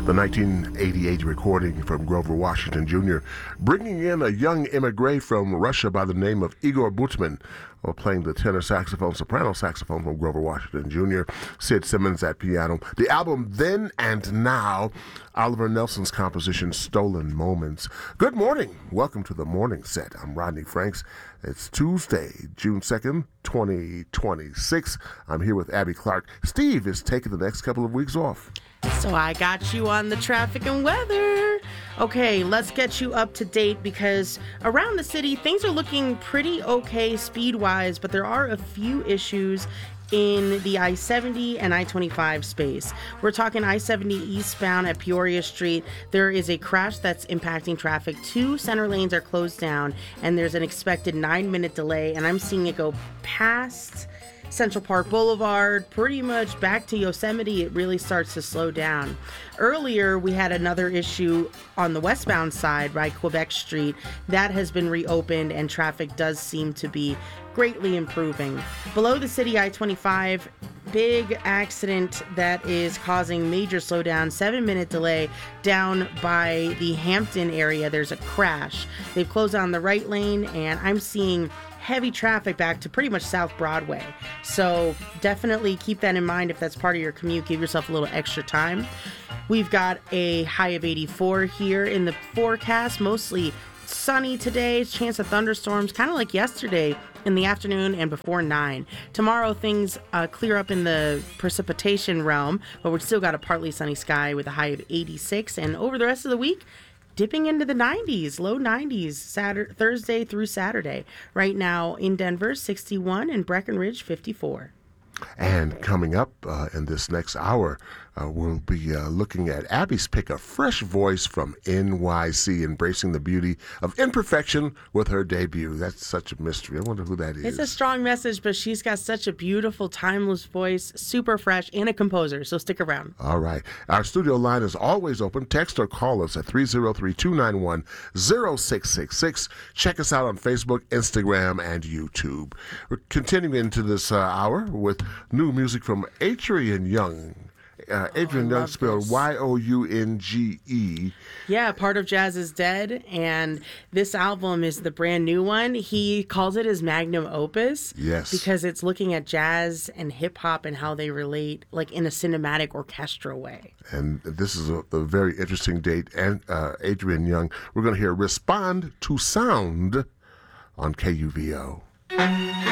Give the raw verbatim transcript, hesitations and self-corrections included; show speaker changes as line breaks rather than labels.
the nineteen eighty-eight recording from Grover Washington Junior, bringing in a young immigrant from Russia by the name of Igor Butman, while playing the tenor saxophone, soprano saxophone from Grover Washington Junior, Sid Simmons at piano. The album Then and Now, Oliver Nelson's composition Stolen Moments. Good morning. Welcome to the Morning Set. I'm Rodney Franks. It's Tuesday, June second, twenty twenty-six. I'm here with Abby Clark. Steve is taking the next couple of weeks off.
So I got you on the traffic and weather. Okay, let's get you up to date because around the city, things are looking pretty okay speed-wise, but there are a few issues in the I seventy and I twenty-five space. We're talking I seventy eastbound at Peoria Street. There is a crash that's impacting traffic. Two center lanes are closed down, and there's an expected nine-minute delay, and I'm seeing it go past Central Park Boulevard, pretty much back to Yosemite. It really starts to slow down. Earlier, we had another issue on the westbound side by Quebec Street. That has been reopened, and traffic does seem to be greatly improving. Below the city, I twenty-five, big accident that is causing major slowdown, seven-minute delay down by the Hampton area. There's a crash. They've closed down the right lane, and I'm seeing heavy traffic back to pretty much South Broadway. So definitely keep that in mind if that's part of your commute. Give yourself a little extra time. We've got a high of eighty-four here in the forecast, mostly sunny today, chance of thunderstorms, kind of like yesterday in the afternoon and before nine. Tomorrow things uh, clear up in the precipitation realm, but we've still got a partly sunny sky with a high of eighty-six, and over the rest of the week, dipping into the nineties, low nineties, Saturday, Thursday through Saturday. Right now in Denver, sixty-one, and Breckenridge, fifty-four.
And coming up uh, in this next hour, uh, we'll be uh, looking at Abby's pick, a fresh voice from N Y C, embracing the beauty of imperfection with her debut. That's such a mystery. I wonder who that is.
It's a strong message, but she's got such a beautiful, timeless voice, super fresh, and a composer, so stick around.
All right. Our studio line is always open. Text or call us at three oh three, two nine one, oh six six six. Check us out on Facebook, Instagram, and YouTube. We're continuing into this uh, hour with new music from Adrian Younge. Uh, Adrian
oh,
Younge spelled Y O U N G E.
Yeah, Part of Jazz is Dead, and this album is the brand new one. He calls it his magnum opus.
Yes.
Because it's looking at jazz and hip-hop and how they relate, like in a cinematic orchestral way.
And this is a, a very interesting date. And uh, Adrian Younge, we're going to hear Respond to Sound on K U V O.